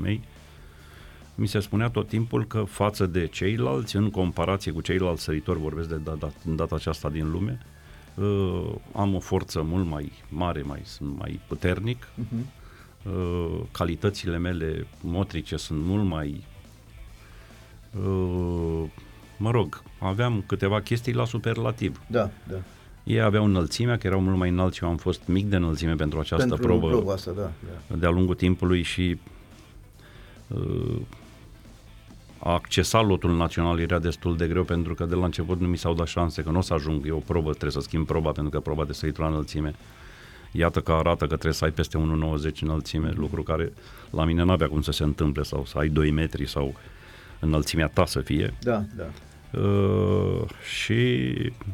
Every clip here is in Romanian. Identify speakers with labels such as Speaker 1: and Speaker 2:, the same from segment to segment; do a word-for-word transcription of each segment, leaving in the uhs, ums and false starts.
Speaker 1: mei, mi se spunea tot timpul că față de ceilalți, în comparație cu ceilalți săritori, vorbesc de data, data aceasta din lume, uh, am o forță mult mai mare, mai, mai puternic, uh-huh. uh, calitățile mele motrice sunt mult mai... Uh, mă rog, aveam câteva chestii la superlativ.
Speaker 2: Da, da.
Speaker 1: Ei aveau înălțimea, că erau mult mai înalți, eu am fost mic de înălțime pentru această
Speaker 2: pentru
Speaker 1: probă,
Speaker 2: probă asta, da, da.
Speaker 1: de-a lungul timpului și uh, a accesa lotul național era destul de greu, pentru că de la început nu mi s-au dat șanse, că nu o să ajung eu o probă, trebuie să schimb proba, pentru că proba de săritură la înălțime, iată că arată că trebuie să ai peste unu virgulă nouăzeci înălțime, lucru care la mine n-avea cum să se întâmple, sau să ai doi metri sau înălțimea ta să fie.
Speaker 2: Da, da.
Speaker 1: Uh, și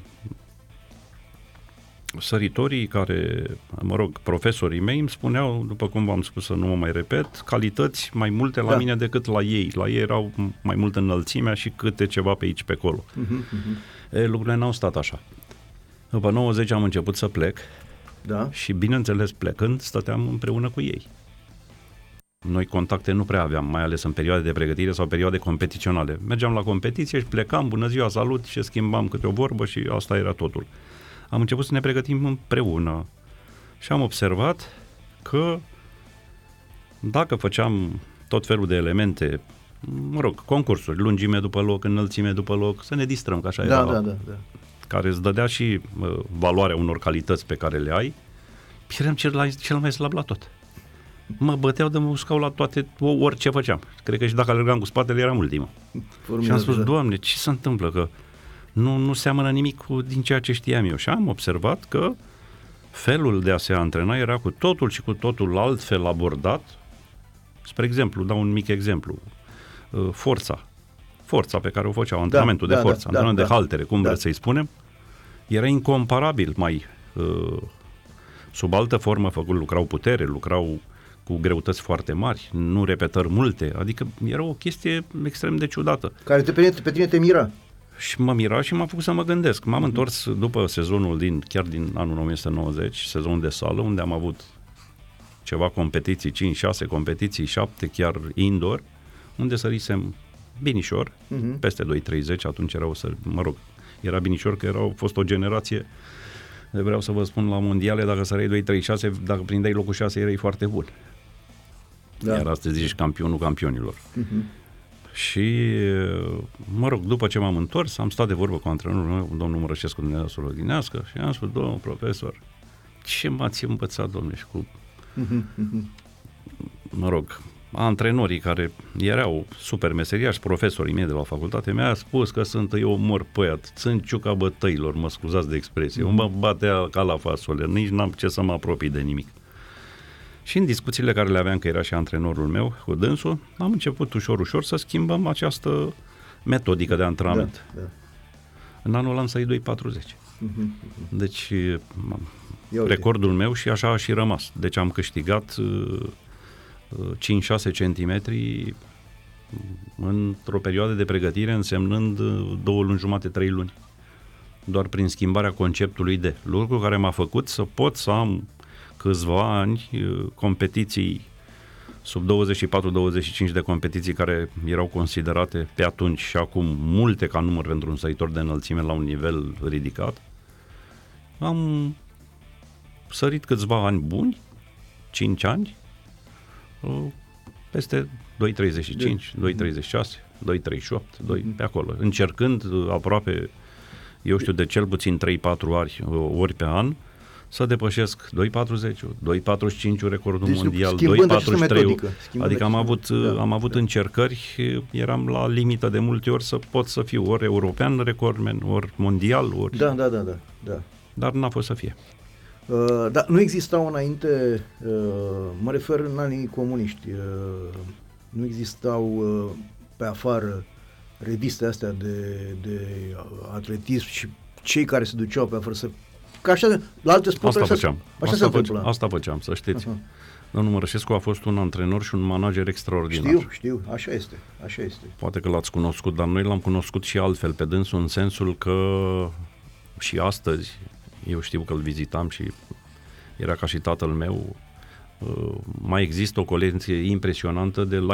Speaker 1: săritorii care, mă rog, profesorii mei îmi spuneau, după cum v-am spus să nu mă mai repet, calități mai multe la da. mine decât la ei. La ei erau mai mult înălțimea și câte ceva pe aici, pe acolo. Uh-huh, uh-huh. E, lucrurile n-au stat așa. După nouăzeci am început să plec
Speaker 2: da.
Speaker 1: și, bineînțeles, plecând, stăteam împreună cu ei. Noi contacte nu prea aveam, mai ales în perioade de pregătire sau perioade competiționale. Mergeam la competiție și plecam, bună ziua, salut, și schimbam câte o vorbă și asta era totul. Am început să ne pregătim împreună și am observat că dacă făceam tot felul de elemente, mă rog, concursuri, lungime după loc, înălțime după loc, să ne distrăm, că așa
Speaker 2: da,
Speaker 1: era,
Speaker 2: da, da, da.
Speaker 1: care îți dădea și uh, valoarea unor calități pe care le ai, eram cel, cel mai slab la tot. Mă băteau de mă uscau la toate, orice făceam. Cred că și dacă alergam cu spatele, eram ultimul. Și am spus, Doamne, ce se întâmplă? Că nu, nu seamănă nimic cu din ceea ce știam eu. Și am observat că felul de a se antrena era cu totul și cu totul altfel abordat. Spre exemplu, dau un mic exemplu. Forța. Forța pe care o făceau, antrenamentul
Speaker 2: da,
Speaker 1: de
Speaker 2: da,
Speaker 1: forță,
Speaker 2: da,
Speaker 1: antrenamentul
Speaker 2: da,
Speaker 1: de haltere, cum
Speaker 2: da.
Speaker 1: vreți să-i spunem, era incomparabil mai uh, sub altă formă făcut, lucrau putere, lucrau cu greutăți foarte mari, nu repetări multe, adică era o chestie extrem de ciudată.
Speaker 2: Care te, pe, pe tine te mira.
Speaker 1: Și mă mira și m-a făcut să mă gândesc. M-am uh-huh. întors după sezonul din, chiar din anul nouăsprezece nouăzeci, sezonul de sală, unde am avut ceva competiții, cinci șase competiții, șapte chiar indoor, unde sărisem binișor, uh-huh. peste doi treizeci, atunci erau, să, mă rog, era binișor că erau fost o generație, vreau să vă spun, la mondiale, dacă săreai doi trei șase, dacă prindeai locul șase, erai foarte bun. Da. Iar astăzi ești campionul campionilor. Uh-huh. Și, mă rog, după ce m-am întors, am stat de vorbă cu antrenorul meu, cu domnul Mărășescu, Dumnezeu Lăghinească, și am spus, domnul profesor, ce m-ați învățat, domnule, și cu, mă rog, antrenorii care erau super meseriași, profesorii mei de la facultate, mi-a spus că sunt, eu omor păiat, sunt ciuca bătăilor, mă scuzați de expresie, mm-hmm. mă batea ca la fasole, nici n-am ce să mă apropii de nimic. Și în discuțiile care le aveam, că era și antrenorul meu cu dânsul, am început ușor, ușor să schimbăm această metodică de antrenament. Da, da. În anul ăla am sărit doi patruzeci. Uh-huh. Deci, recordul meu și așa a și rămas. Deci am câștigat uh, cinci șase centimetri într-o perioadă de pregătire, însemnând două luni jumate, trei luni. Doar prin schimbarea conceptului de lucru care m-a făcut să pot să am câțiva ani competiții sub douăzeci și patru douăzeci și cinci de competiții care erau considerate pe atunci și acum multe ca număr pentru un săritor de înălțime la un nivel ridicat. Am sărit câțiva ani buni, cinci ani, peste doi treizeci și cinci, doi treizeci și șase, doi treizeci și opt, doi pe acolo, încercând aproape, eu știu, de cel puțin trei patru ori, ori pe an, să depășesc doi patruzeci, doi patruzeci și cinci recordul deci, mondial, doi patruzeci și trei, adică am avut, da, am avut da. încercări, eram la limită de multe ori să pot să fiu ori european recordman, ori mondial, ori...
Speaker 2: Da, da, da, da. da.
Speaker 1: Dar n-a fost să fie.
Speaker 2: Uh, dar nu existau înainte, uh, mă refer în anii comuniști, uh, nu existau uh, pe afară reviste astea de, de atletism și cei care se duceau pe afară să... Că așa, la alte sporturi
Speaker 1: asta făceam.
Speaker 2: Așa
Speaker 1: asta,
Speaker 2: se
Speaker 1: făceam asta făceam, să știți. Aha. Domnul Mărășescu a fost un antrenor și un manager extraordinar.
Speaker 2: Știu, știu, așa este, așa este.
Speaker 1: Poate că l-ați cunoscut, dar noi l-am cunoscut și altfel pe dânsul, în sensul că și astăzi, eu știu că îl vizitam și era ca și tatăl meu, mai există o colecție impresionantă de